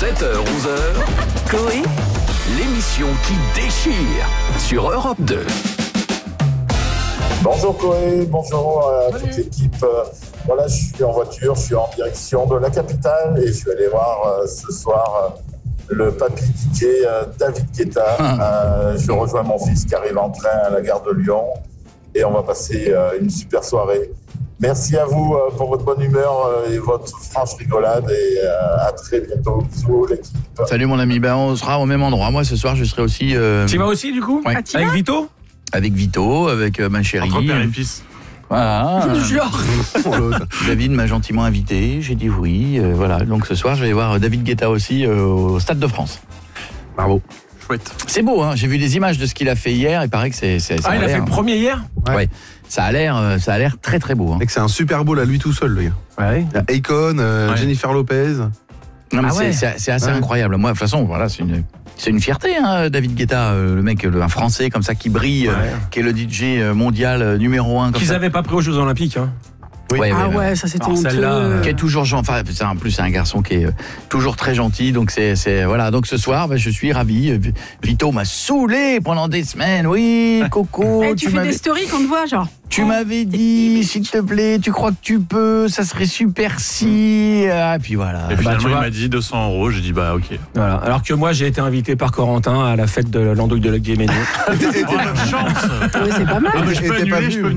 7h-11h, Coé, l'émission qui déchire sur Europe 2. Bonjour Coé, bonjour à toute l'équipe. Voilà, je suis en voiture, je suis en direction de la capitale et je vais aller voir ce soir le papy DJ David Guetta. Je rejoins mon fils qui arrive en train à la gare de Lyon et on va passer une super soirée. Merci à vous pour votre bonne humeur et votre franche rigolade et à très bientôt. Bisous l'équipe. Salut mon ami, on sera au même endroit. Moi ce soir je serai aussi... Tu vas aussi du coup Ouais. Avec Vito? Avec Vito, avec ma chérie. Entre père et fils. Voilà. genre. David m'a gentiment invité, j'ai dit oui. Voilà, donc ce soir je vais voir David Guetta aussi au Stade de France. Bravo. Chouette. C'est beau, hein. J'ai vu des images de ce qu'il a fait hier, il paraît que c'est il a fait le premier hier? Ouais. Ça a l'air très très beau. Hein. Et que c'est un Super Bowl à lui tout seul, le gars. Ouais. Il y a Akon, Jennifer Lopez. Non, mais ouais. c'est assez incroyable. Moi, de toute façon, voilà, c'est une fierté, hein, David Guetta, le mec, un Français comme ça qui brille, qui est le DJ mondial numéro 1. Qu'ils n'avaient pas pris aux Jeux Olympiques. Hein. Oui. Ouais, ça c'était honteux. celle-là, Qui est toujours enfin en plus c'est un garçon qui est toujours très gentil, donc c'est voilà, donc ce soir je suis ravi. Vito m'a saoulé pendant des semaines. Oui, Coco, Tu fais des stories qu'on te voit, genre. tu m'avais dit s'il te plaît, tu crois que tu peux, ça serait super si puis voilà. Et finalement, tu vois. il m'a dit 200 €. J'ai dit, bah, ok. Voilà. Alors que moi, j'ai été invité par Corentin à la fête de l'Andouille de la Guéménée. Oh, la chance! Ouais, c'est pas mal. Ah, mais je peux Et t'es pas annuler, je venu. peux venir.